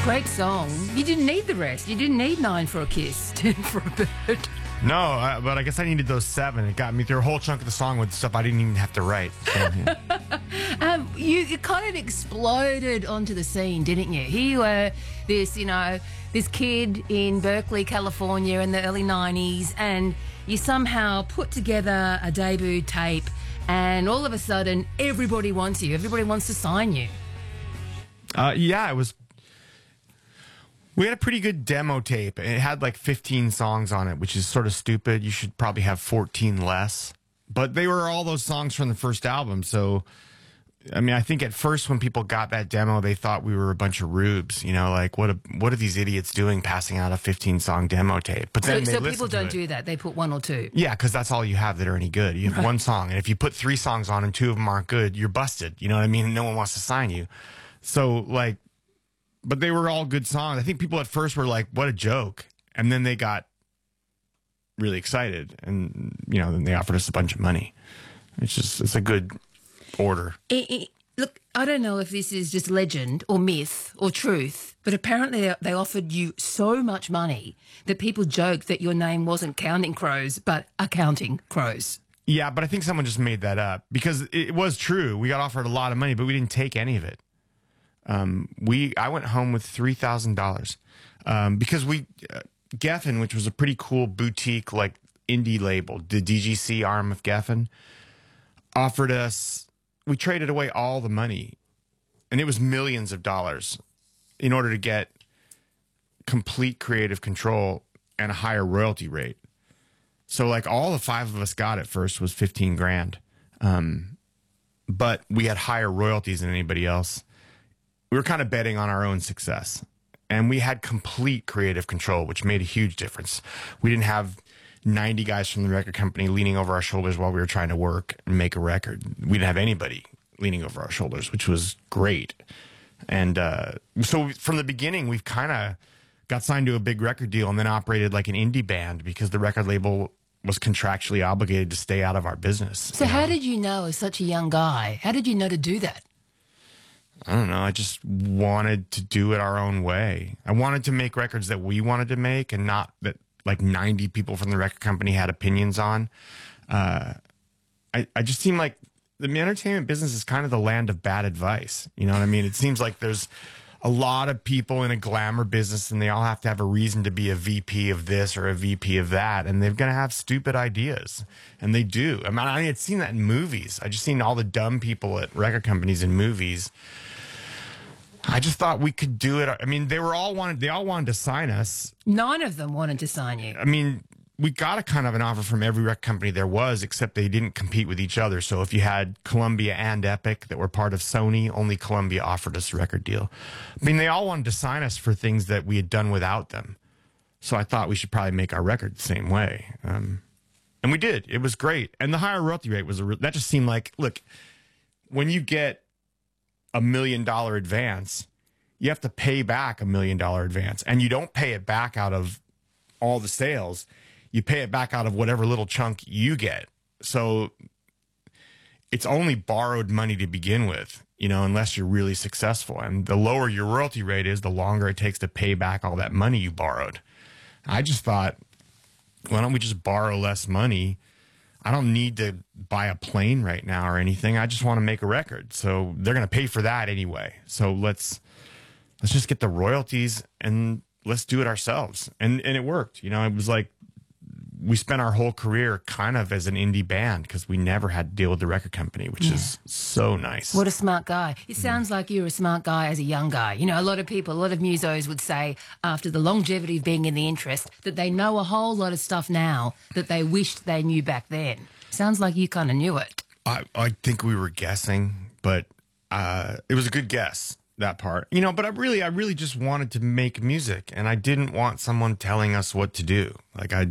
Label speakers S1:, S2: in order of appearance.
S1: Great song. You didn't need the rest. You didn't need 9 for a kiss, 10 for a bird.
S2: No, but I guess I needed those 7. It got me through a whole chunk of the song with stuff I didn't even have to write. So, yeah.
S1: You kind of exploded onto the scene, didn't you? Here you were, this kid in Berkeley, California in the early 90s, and you somehow put together a debut tape, and all of a sudden, everybody wants you. Everybody wants to sign you.
S2: Yeah, it was... We had a pretty good demo tape. It had like 15 songs on it, which is sort of stupid. You should probably have 14 less. But they were all those songs from the first album. So, I mean, I think at first when people got that demo, they thought we were a bunch of rubes. You know, like, what are these idiots doing passing out a 15-song demo tape? But then
S1: so people don't do that. They put 1 or 2.
S2: Yeah, because that's all you have that are any good. You have one song. And if you put 3 songs on and 2 of them aren't good, you're busted. You know what I mean? No one wants to sign you. So, like... But they were all good songs. I think people at first were like, what a joke. And then they got really excited. And, you know, then they offered us a bunch of money. It's a good order.
S1: Look, I don't know if this is just legend or myth or truth, but apparently they offered you so much money that people joked that your name wasn't Counting Crows, but Accounting Crows.
S2: Yeah, but I think someone just made that up because it was true. We got offered a lot of money, but we didn't take any of it. I went home with $3,000 because Geffen, which was a pretty cool boutique like indie label, the DGC arm of Geffen, offered us. We traded away all the money, and it was millions of dollars, in order to get complete creative control and a higher royalty rate. So like all the 5 of us got at first was 15 grand, but we had higher royalties than anybody else. We were kind of betting on our own success, and we had complete creative control, which made a huge difference. We didn't have 90 guys from the record company leaning over our shoulders while we were trying to work and make a record. We didn't have anybody leaning over our shoulders, which was great. And so from the beginning, we've kind of got signed to a big record deal and then operated like an indie band because the record label was contractually obligated to stay out of our business.
S1: So how did you know, as such a young guy, how did you know to do that?
S2: I don't know. I just wanted to do it our own way. I wanted to make records that we wanted to make and not that like 90 people from the record company had opinions on. I just seem like the entertainment business is kind of the land of bad advice. You know what I mean? It seems like there's a lot of people in a glamour business and they all have to have a reason to be a VP of this or a VP of that. And they're going to have stupid ideas. And they do. I mean, I had seen that in movies. I just seen all the dumb people at record companies in movies. I just thought we could do it. I mean, they all wanted to sign us.
S1: 9 of them wanted to sign you.
S2: I mean, we got a kind of an offer from every record company there was, except they didn't compete with each other. So if you had Columbia and Epic that were part of Sony, only Columbia offered us a record deal. I mean, they all wanted to sign us for things that we had done without them. So I thought we should probably make our record the same way. And we did. It was great. And the higher royalty rate was that just seemed like, look, when you get $1 million advance, you have to pay back $1 million advance, and you don't pay it back out of all the sales. You pay it back out of whatever little chunk you get. So it's only borrowed money to begin with, you know, unless you're really successful. And the lower your royalty rate is, the longer it takes to pay back all that money you borrowed. I just thought, why don't we just borrow less money? I don't need to buy a plane right now or anything. I just want to make a record. So they're going to pay for that anyway. So let's just get the royalties and let's do it ourselves. And it worked. You know, it was like we spent our whole career kind of as an indie band because we never had to deal with the record company, which is so nice.
S1: What a smart guy. It sounds like you're a smart guy as a young guy. You know, a lot of people, a lot of musos would say after the longevity of being in the interest that they know a whole lot of stuff now that they wished they knew back then. Sounds like you kind of knew it.
S2: I think we were guessing, but it was a good guess, that part. You know, but I really just wanted to make music, and I didn't want someone telling us what to do. Like,